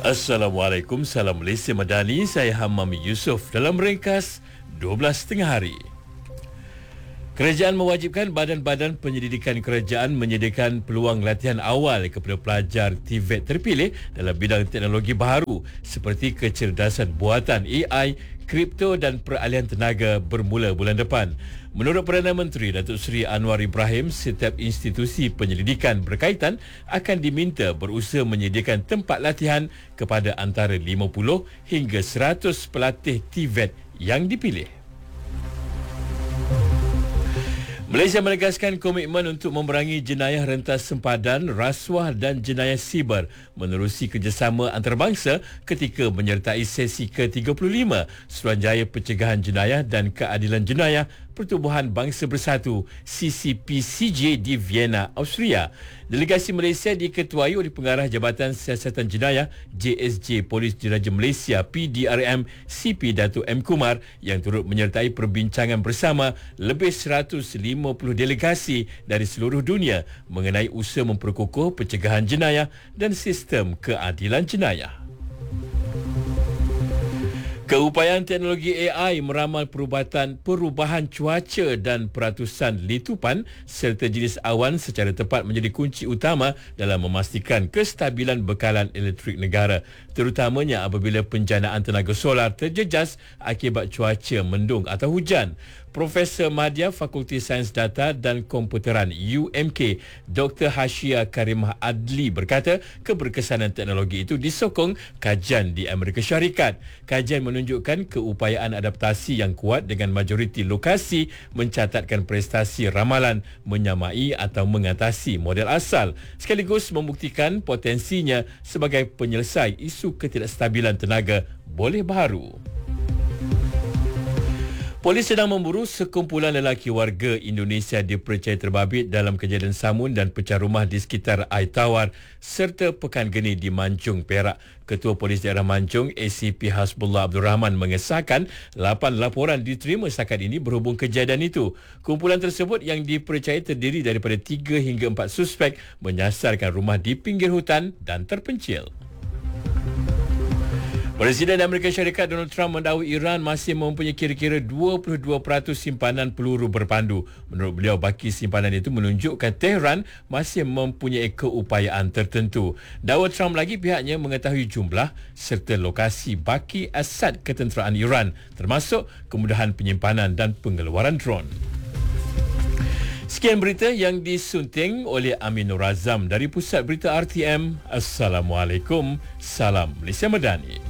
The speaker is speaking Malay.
Assalamualaikum, salam Malaysia Madani. Saya Hamam Yusof. Dalam ringkas 12.30 hari. Kerajaan mewajibkan badan-badan penyelidikan kerajaan menyediakan peluang latihan awal kepada pelajar TVET terpilih dalam bidang teknologi baharu seperti kecerdasan buatan AI, kripto dan peralihan tenaga bermula bulan depan. Menurut Perdana Menteri Datuk Seri Anwar Ibrahim, setiap institusi penyelidikan berkaitan akan diminta berusaha menyediakan tempat latihan kepada antara 50 hingga 100 pelatih TVET yang dipilih. Malaysia menegaskan komitmen untuk memerangi jenayah rentas sempadan, rasuah dan jenayah siber menerusi kerjasama antarabangsa ketika menyertai sesi ke-35 Suruhanjaya Pencegahan Jenayah dan Keadilan Jenayah Pertubuhan Bangsa Bersatu CCPCJ di Vienna, Austria. Delegasi Malaysia diketuai oleh Pengarah Jabatan Siasatan Jenayah JSJ Polis Diraja Malaysia PDRM CP Datuk M. Kumar yang turut menyertai perbincangan bersama lebih 150 delegasi dari seluruh dunia mengenai usaha memperkukuh pencegahan jenayah dan sistem keadilan jenayah. Keupayaan teknologi AI meramal perubahan cuaca dan peratusan letupan serta jenis awan secara tepat menjadi kunci utama dalam memastikan kestabilan bekalan elektrik negara, terutamanya apabila penjanaan tenaga solar terjejas akibat cuaca mendung atau hujan. Profesor Madya Fakulti Sains Data dan Komputeran UMK Dr. Hashia Karimah Adli berkata keberkesanan teknologi itu disokong kajian di Amerika Syarikat. Kajian menunjukkan keupayaan adaptasi yang kuat dengan majoriti lokasi mencatatkan prestasi ramalan menyamai atau mengatasi model asal, sekaligus membuktikan potensinya sebagai penyelesai isu ketidakstabilan tenaga boleh baharu. Polis sedang memburu sekumpulan lelaki warga Indonesia dipercayai terbabit dalam kejadian samun dan pecah rumah di sekitar Air-Tawar serta Pekan Geni di Mancung, Perak. Ketua Polis Daerah Mancung ACP Hasbullah Abdul Rahman mengesahkan 8 laporan diterima setakat ini berhubung kejadian itu. Kumpulan tersebut yang dipercayai terdiri daripada 3 hingga 4 suspek menyasarkan rumah di pinggir hutan dan terpencil. Presiden Amerika Syarikat Donald Trump mendakwa Iran masih mempunyai kira-kira 22% simpanan peluru berpandu. Menurut beliau, baki simpanan itu menunjukkan Tehran masih mempunyai keupayaan tertentu. Dakwa Trump lagi pihaknya mengetahui jumlah serta lokasi baki asad ketenteraan Iran, termasuk kemudahan penyimpanan dan pengeluaran drone. Sekian berita yang disunting oleh Aminur Azam dari Pusat Berita RTM. Assalamualaikum, salam Malaysia Madani.